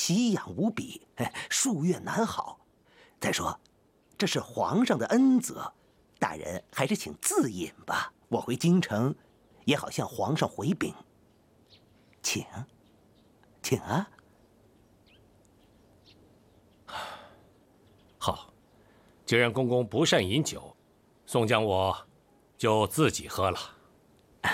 奇痒无比，数月难好。再说，这是皇上的恩泽，大人还是请自饮吧。我回京城，也好向皇上回禀。请，请啊！ 好，既然公公不善饮酒，宋江我就自己喝了。